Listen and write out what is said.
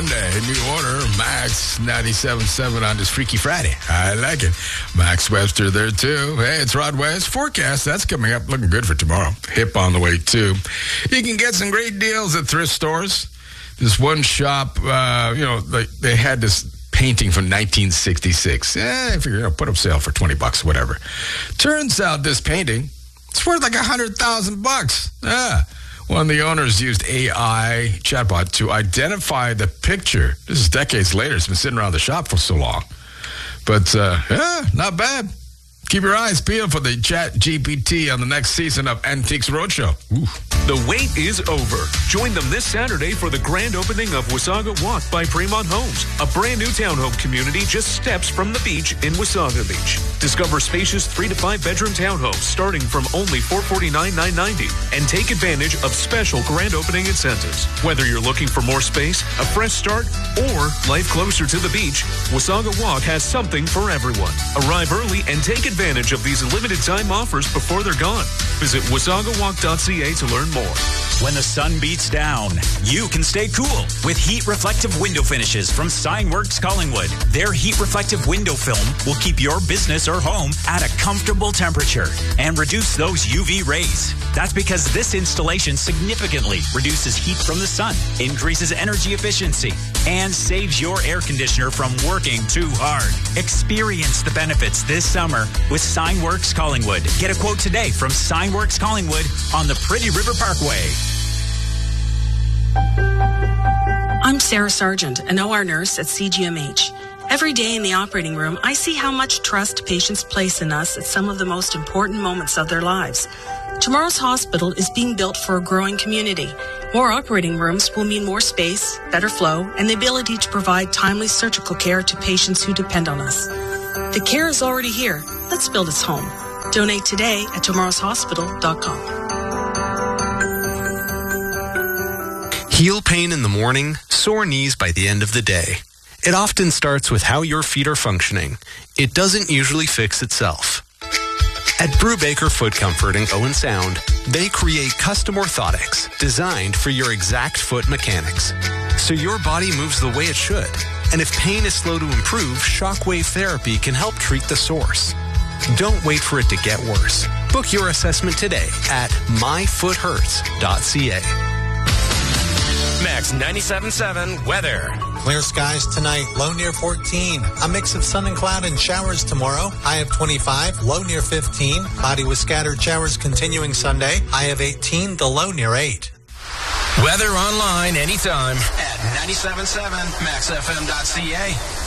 Monday. New order, Max 97.7 on this Freaky Friday. I like it. Max Webster there, too. Hey, it's Rod West. Forecast, that's coming up. Looking good for tomorrow. Hip on the way, too. You can get some great deals at thrift stores. This one shop, they had this painting from 1966. I figure, put up sale for $20, whatever. Turns out this painting, it's worth like $100,000. One of the owners used AI chatbot to identify the picture. This is decades later. It's been sitting around the shop for so long. But, not bad. Keep your eyes peeled for the Chat GPT on the next season of Antiques Roadshow. Ooh. The wait is over. Join them this Saturday for the grand opening of Wasaga Walk by Fremont Homes, a brand new townhome community just steps from the beach in Wasaga Beach. Discover spacious 3 to 5 bedroom townhomes starting from only $449,990 and take advantage of special grand opening incentives. Whether you're looking for more space, a fresh start, or life closer to the beach, Wasaga Walk has something for everyone. Arrive early and take advantage of these limited time offers before they're gone. Visit wasagawalk.ca to learn more. When the sun beats down, you can stay cool with heat reflective window finishes from Signworks Collingwood. Their heat reflective window film will keep your business or home at a comfortable temperature and reduce those UV rays. That's because this installation significantly reduces heat from the sun, increases energy efficiency, and saves your air conditioner from working too hard. Experience the benefits this summer with Signworks Collingwood. Get a quote today from Signworks Collingwood on the Pretty River Parkway. I'm Sarah Sargent, an OR nurse at CGMH. Every day in the operating room, I see how much trust patients place in us at some of the most important moments of their lives. Tomorrow's hospital is being built for a growing community. More operating rooms will mean more space, better flow, and the ability to provide timely surgical care to patients who depend on us. The care is already here. Let's build its home. Donate today at tomorrowshospital.com. Heel pain in the morning, sore knees by the end of the day. It often starts with how your feet are functioning. It doesn't usually fix itself. At Brubaker Foot Comfort and Owen Sound, they create custom orthotics designed for your exact foot mechanics, so your body moves the way it should. And if pain is slow to improve, shockwave therapy can help treat the source. Don't wait for it to get worse. Book your assessment today at myfoothurts.ca. Max 97.7 weather. Clear skies tonight, low near 14. A mix of sun and cloud and showers tomorrow. High of 25, low near 15. Cloudy with scattered showers continuing Sunday. High of 18, the low near 8. Weather online anytime at 97.7 maxfm.ca.